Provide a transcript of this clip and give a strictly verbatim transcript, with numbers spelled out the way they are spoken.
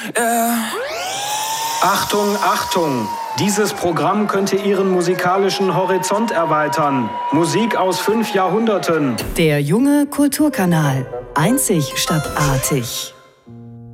Yeah. Achtung, Achtung! Dieses Programm könnte Ihren musikalischen Horizont erweitern. Musik aus fünf Jahrhunderten. Der junge Kulturkanal. Einzig statt artig.